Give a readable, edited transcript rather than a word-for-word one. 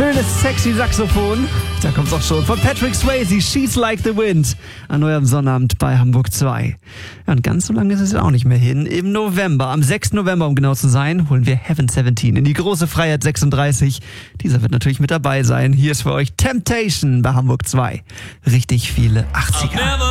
Schönes, sexy Saxophon. Da kommt's auch schon. Von Patrick Swayze, She's Like the Wind. An eurem Sonnabend bei Hamburg 2. Ja, und ganz so lange ist es auch nicht mehr hin. Im November, am 6. November, um genau zu sein, holen wir Heaven 17 in die große Freiheit 36. Dieser wird natürlich mit dabei sein. Hier ist für euch Temptation bei Hamburg 2. Richtig viele 80er.